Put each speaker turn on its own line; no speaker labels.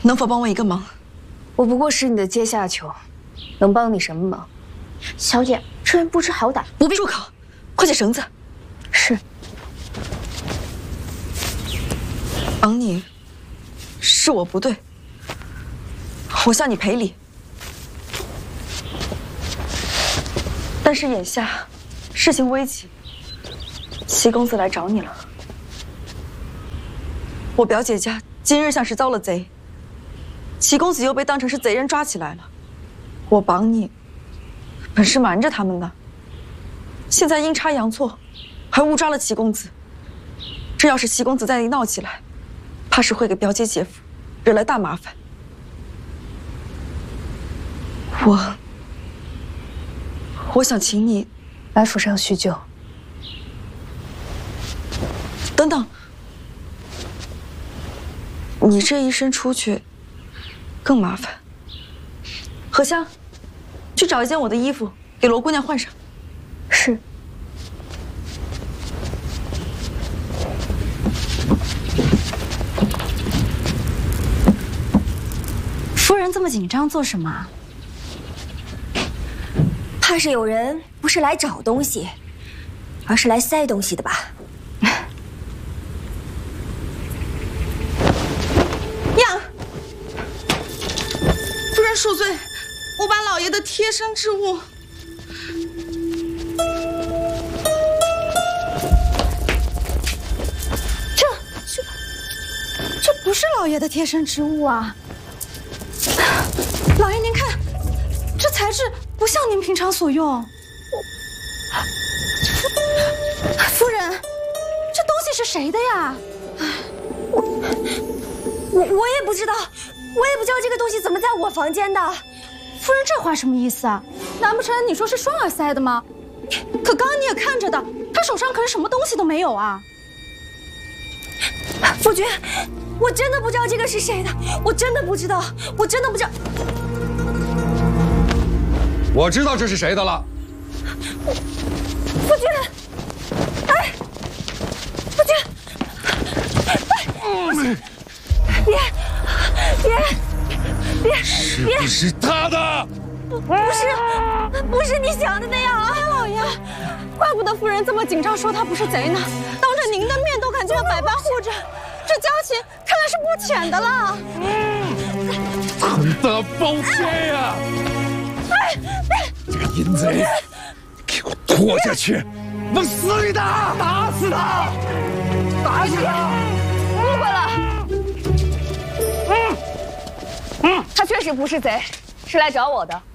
能否帮我一个忙？
我不过是你的阶下囚，能帮你什么忙？
小姐，这人不知好歹，
不必住口，快解绳子。
是。
绑你，是我不对，我向你赔礼。但是眼下事情危急，齐公子来找你了。我表姐家今日像是遭了贼，齐公子又被当成是贼人抓起来了。我绑你，本是瞒着他们的，现在阴差阳错，还误抓了齐公子。这要是齐公子再一闹起来，怕是会给表姐姐夫惹来大麻烦。我想请你
来府上叙旧。
等等，你这一身出去更麻烦。荷香，去找一件我的衣服给罗姑娘换上。
是。
夫人这么紧张做什么啊？
怕是有人不是来找东西，而是来塞东西的吧？
呀，夫人恕罪，我把老爷的贴身之物。这不是老爷的贴身之物啊！老爷您看，这材质不像您平常所用。夫人，这东西是谁的呀？
我也不知道，我也不知道这个东西怎么在我房间的。
夫人这话什么意思啊？难不成你说是双儿塞的吗？可刚刚你也看着的，他手上可是什么东西都没有啊！
夫君，我真的不知道这个是谁的，我真的不知道，我真的不知道。
我知道这是谁的了。
夫君，哎，夫君，别，
是不是他的？
不是你想的那样啊，
老爷，怪不得夫人这么紧张，说他不是贼呢。当着您的面都敢这样百般护着，这交情看来是不浅的了。
很大包天呀！这个淫贼，给我拖下去，往死里打，打死他，打死他！
误会了。他确实不是贼，是来找我的。